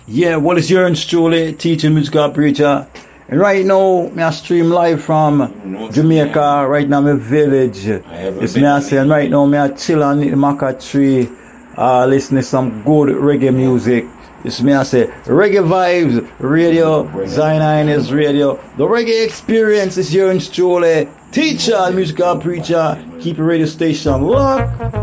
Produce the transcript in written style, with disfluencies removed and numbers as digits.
Yeah, what is your truly teaching musical preacher? And right now, me I stream live from Jamaica. Right now, my village. It's me I say, and right now, me I chill on the maca tree, listening to some good reggae music. It's me I say, Reggae Vibes Radio, Zion is Radio. The reggae experience is your truly teacher, musical preacher. Keep your radio station locked.